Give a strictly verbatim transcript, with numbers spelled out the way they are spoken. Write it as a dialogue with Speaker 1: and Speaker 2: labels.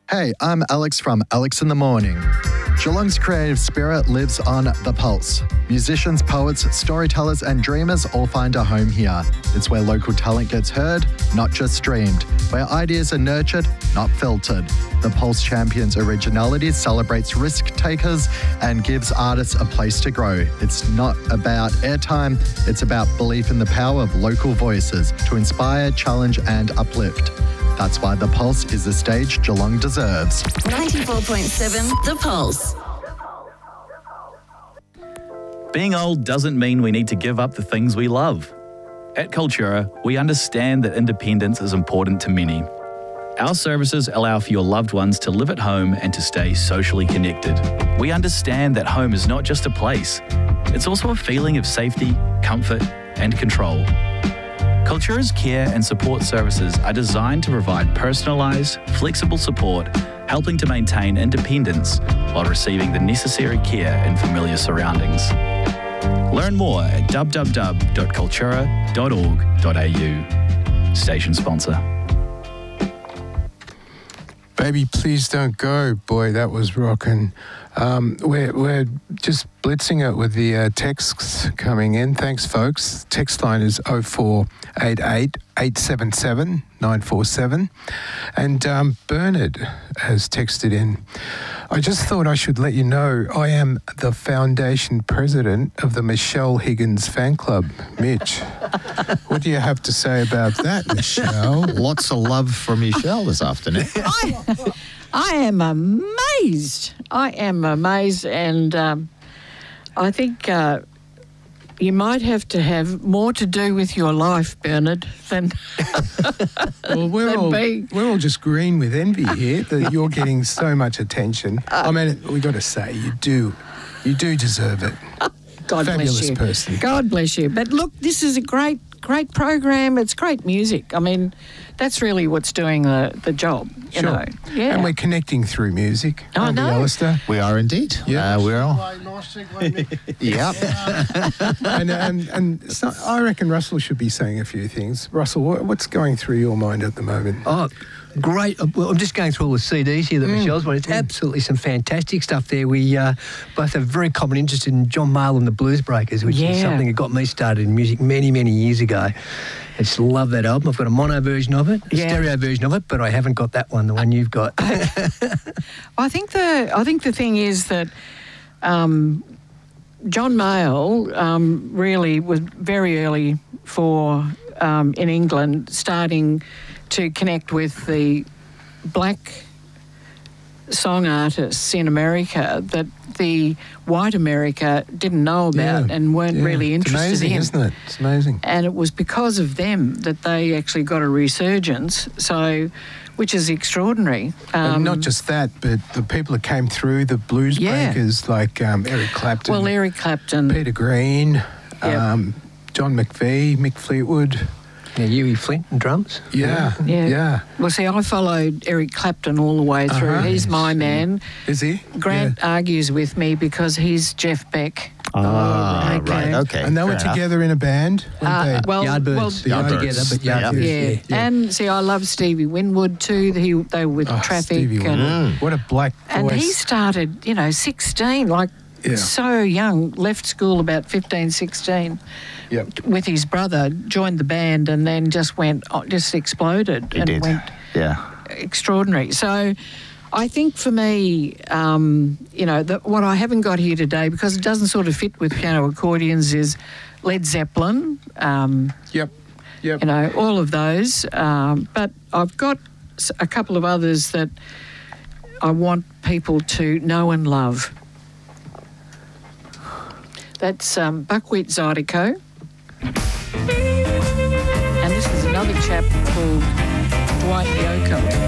Speaker 1: Hey, I'm Alex from Alex in the Morning. Geelong's creative spirit lives on The Pulse. Musicians, poets, storytellers and dreamers all find a home here. It's where local talent gets heard, not just streamed. Where ideas are nurtured, not filtered. The Pulse champions originality, celebrates risk takers and gives artists a place to grow. It's not about airtime, it's about belief in the power of local voices to inspire, challenge and uplift. That's why The Pulse is the stage Geelong deserves.
Speaker 2: ninety-four point seven The Pulse.
Speaker 3: Being old doesn't mean we need to give up the things we love. At Cultura, we understand that independence is important to many. Our services allow for your loved ones to live at home and to stay socially connected. We understand that home is not just a place, it's also a feeling of safety, comfort, and control. Cultura's care and support services are designed to provide personalised, flexible support, helping to maintain independence while receiving the necessary care in familiar surroundings. Learn more at w w w dot cultura dot org dot a u. Station sponsor.
Speaker 4: Baby, please don't go. Boy, that was rocking. Um, we're, we're just blitzing it with the uh, texts coming in. Thanks, folks. Text line is oh four eight eight, eight seven seven, nine four seven. And um, Bernard has texted in. I just thought I should let you know I am the foundation president of the Michelle Higgins fan club. Mitch, what do you have to say about that, Michelle?
Speaker 5: Lots of love from Michelle this afternoon.
Speaker 6: I, I am amazed. I am amazed, and um, I think uh, you might have to have more to do with your life, Bernard, than,
Speaker 4: well, we're
Speaker 6: than
Speaker 4: all,
Speaker 6: being...
Speaker 4: we're all just green with envy here that you're getting so much attention.
Speaker 6: Uh,
Speaker 4: I mean, we got to say, you do, you do deserve it.
Speaker 6: God
Speaker 4: Fabulous
Speaker 6: bless you.
Speaker 4: person.
Speaker 6: God bless you. But look, this is a great, great program. It's great music. I mean, that's really what's doing the, the job, you
Speaker 4: Sure.
Speaker 6: know. Yeah.
Speaker 4: And we're connecting through music.
Speaker 6: I
Speaker 4: aren't we,
Speaker 6: know.
Speaker 4: Alistair?
Speaker 5: We are indeed.
Speaker 4: Yeah.
Speaker 5: Uh, we're all. Yep.
Speaker 4: and and, and so I reckon Russell should be saying a few things. Russell, what, what's going through your mind at the moment?
Speaker 7: Oh, great. Uh, Well, I'm just going through all the C Ds here that
Speaker 4: Mm.
Speaker 7: Michelle's wanted. It's absolutely some fantastic stuff there. We uh, both have very common interest in John Mayall and the Blues Breakers, which
Speaker 6: Yeah.
Speaker 7: is something that got me started in music many, many years ago. I just love that album. I've got a mono version of it, a
Speaker 6: Yeah.
Speaker 7: stereo version of it, but I haven't got that one, the one you've got.
Speaker 6: I think the I think the thing is that um, John Mayall um, really was very early for um, in England starting to connect with the black song artists in America that the white America didn't know about
Speaker 4: Yeah,
Speaker 6: and weren't
Speaker 4: yeah.
Speaker 6: really interested
Speaker 4: it's amazing,
Speaker 6: in.
Speaker 4: isn't it? It's amazing.
Speaker 6: And it was because of them that they actually got a resurgence, so which is extraordinary. Um,
Speaker 4: and not just that, but the people that came through, the blues
Speaker 6: Yeah.
Speaker 4: breakers like um, Eric Clapton,
Speaker 6: well, Eric Clapton,
Speaker 4: Peter Green,
Speaker 6: Yep.
Speaker 4: um, John McVie, Mick Fleetwood.
Speaker 7: Yeah, Huey Flint and drums.
Speaker 4: Yeah,
Speaker 6: Yeah.
Speaker 4: yeah.
Speaker 6: well, see, I followed Eric Clapton all the way through.
Speaker 4: Uh-huh.
Speaker 6: He's my man.
Speaker 4: Is he?
Speaker 6: Grant argues with me because he's Jeff Beck.
Speaker 5: Ah,
Speaker 6: okay.
Speaker 5: right. Okay.
Speaker 4: And they were
Speaker 5: fair enough.
Speaker 4: together in a band? weren't
Speaker 6: Uh,
Speaker 4: they?
Speaker 6: well,
Speaker 7: Yardbirds.
Speaker 6: well,
Speaker 7: They got
Speaker 5: Yardbirds.
Speaker 7: together, but
Speaker 5: Yeah.
Speaker 7: Yardbirds.
Speaker 6: yeah.
Speaker 4: yeah.
Speaker 6: And see, I love Stevie Winwood too. He, they were with
Speaker 4: Oh,
Speaker 6: Traffic,
Speaker 4: Stevie
Speaker 6: and,
Speaker 4: Wonder. What a black
Speaker 6: and
Speaker 4: voice.
Speaker 6: he started, you know, sixteen, like
Speaker 4: Yeah.
Speaker 6: so young. Left school about fifteen, sixteen.
Speaker 4: Yep.
Speaker 6: With his brother, joined the band, and then just went, oh, just exploded
Speaker 5: He
Speaker 6: and
Speaker 5: did.
Speaker 6: went
Speaker 5: Yeah.
Speaker 6: extraordinary. So I think for me, um, you know, the, what I haven't got here today, because it doesn't sort of fit with piano accordions, is Led Zeppelin, um,
Speaker 4: Yep, yep.
Speaker 6: you know, all of those. Um, but I've got s- a couple of others that I want people to know and love. That's um, Buckwheat Zydeco. And this is another chap called Dwight Yoakam.